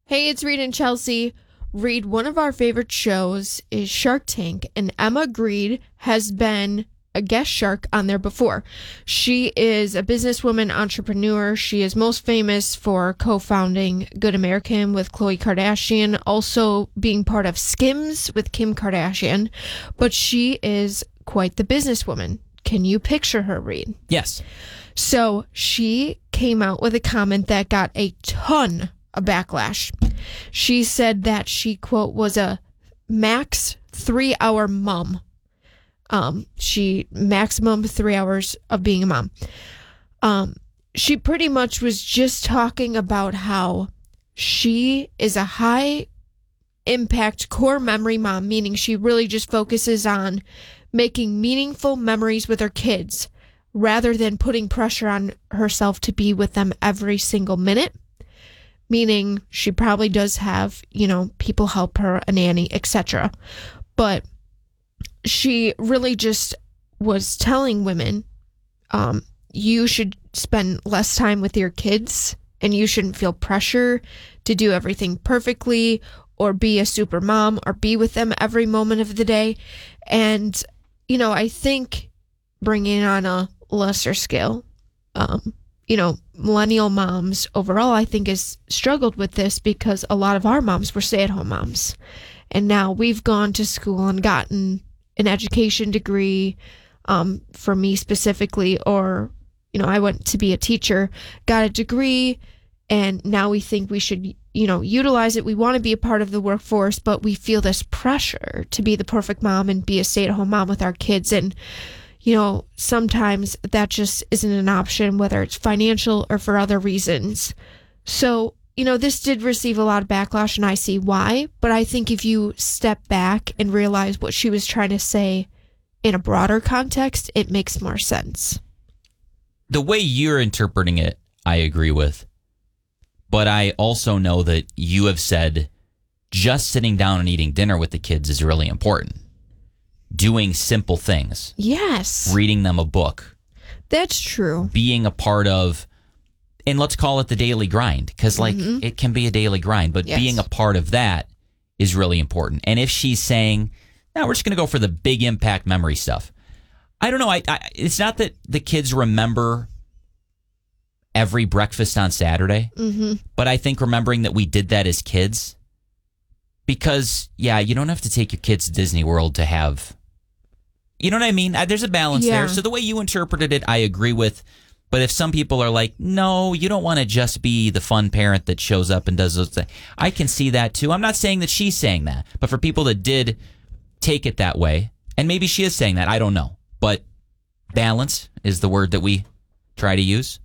Hey, it's Reed and Chelsea. Reed, one of our favorite shows is Shark Tank, and Emma Grede has been a guest shark on there before. She is a businesswoman, entrepreneur. She is most famous for co-founding Good American with Khloe Kardashian, also being part of Skims with Kim Kardashian, but she is quite the businesswoman. Can you picture her, Reed? Yes. So she came out with a comment that got a ton of backlash. She said that she, quote, was a max 3-hour mom. She maximum 3 hours of being a mom. She pretty much was just talking about how she is a high impact core memory mom, meaning she really just focuses on making meaningful memories with her kids rather than putting pressure on herself to be with them every single minute. Meaning she probably does have, people help her, a nanny, etc. But she really just was telling women, you should spend less time with your kids and you shouldn't feel pressure to do everything perfectly or be a super mom or be with them every moment of the day. And, I think bringing on a lesser scale, millennial moms overall, I think, has struggled with this because a lot of our moms were stay-at-home moms. And now we've gone to school and gotten an education degree, for me specifically, or, I went to be a teacher, got a degree, and now we think we should, utilize it. We want to be a part of the workforce, but we feel this pressure to be the perfect mom and be a stay-at-home mom with our kids. And sometimes that just isn't an option, whether it's financial or for other reasons. So, this did receive a lot of backlash, and I see why. But I think if you step back and realize what she was trying to say in a broader context, it makes more sense. The way you're interpreting it, I agree with. But I also know that you have said just sitting down and eating dinner with the kids is really important. Doing simple things. Yes. Reading them a book. That's true. Being a part of, and let's call it the daily grind, because it can be a daily grind, but Yes. being a part of that is really important. And if she's saying, no, we're just going to go for the big impact memory stuff. I don't know. It's not that the kids remember every breakfast on Saturday, but I think remembering that we did that as kids, because, you don't have to take your kids to Disney World to have, you know what I mean? There's a balance there. So the way you interpreted it, I agree with. But if some people are like, no, you don't want to just be the fun parent that shows up and does those things, I can see that too. I'm not saying that she's saying that. But for people that did take it that way, and maybe she is saying that, I don't know. But balance is the word that we try to use.